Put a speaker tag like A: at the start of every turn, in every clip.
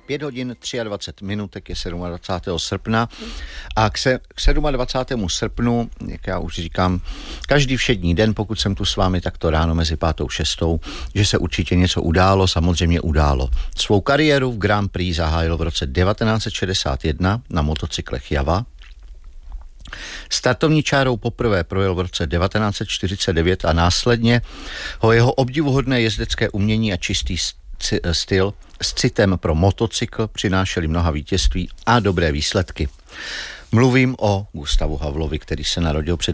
A: 5 hodin 23 minutek je 27. srpna a k 27. srpnu, jak já už říkám, každý všední den, pokud jsem tu s vámi, tak to ráno mezi 5. a 6, že se určitě něco událo, samozřejmě událo. Svou kariéru v Grand Prix zahájil v roce 1961 na motocyklech Java. Startovní čárou poprvé projel v roce 1949 a následně ho jeho obdivuhodné jezdecké umění a čistý styl s citem pro motocykl přinášeli mnoha vítězství a dobré výsledky. Mluvím o Gustavu Havlovi, který se narodil před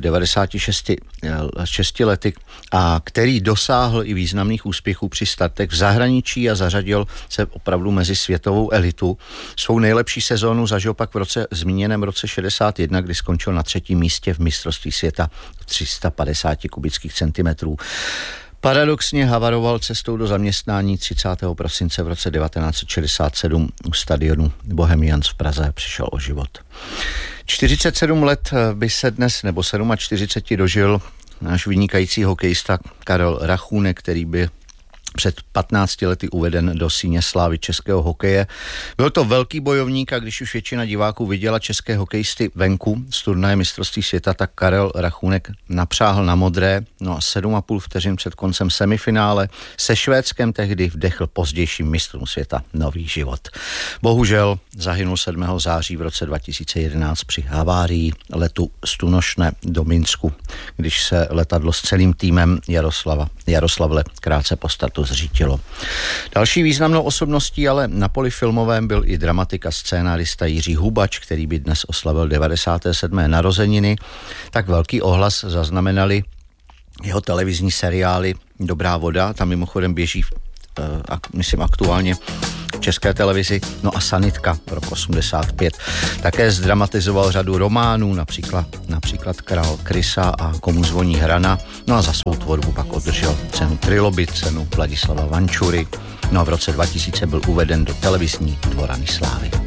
A: 96 lety a který dosáhl i významných úspěchů při startech v zahraničí a zařadil se opravdu mezi světovou elitu. Svou nejlepší sezónu zažil pak v zmíněném roce 61, kdy skončil na 3. místě v mistrovství světa 350 kubických centimetrů. Paradoxně havaroval cestou do zaměstnání 30. prosince v roce 1967 u stadionu Bohemians v Praze, přišel o život. 47 let by se dnes, nebo 47 dožil náš vynikající hokejista Karel Rachůnek, který by před 15 lety uveden do síně slávy českého hokeje. Byl to velký bojovník a když už většina diváků viděla české hokejisty venku z turnaje mistrovství světa, tak Karel Rachůnek napřáhl na modré, no a 7,5 vteřin před koncem semifinále se Švédskem tehdy vdechl pozdějším mistrům světa nový život. Bohužel zahynul 7. září v roce 2011 při havárii letu z Tunošne do Minsku, když se letadlo s celým týmem Jaroslavle krátce po startu zřítilo. Další významnou osobností ale na poli filmovém byl i dramatik a scénárista Jiří Hubač, který by dnes oslavil 97. narozeniny. Tak velký ohlas zaznamenali jeho televizní seriály Dobrá voda, tam mimochodem běží myslím aktuálně v České televizi, no a Sanitka rok 85. Také zdramatizoval řadu románů, například Král Krysa a Komu zvoní hrana, no a za svou tvorbu pak obdržel cenu Trilobit, cenu Vladislava Vančury, no a v roce 2000 byl uveden do televizní dvorany slávy.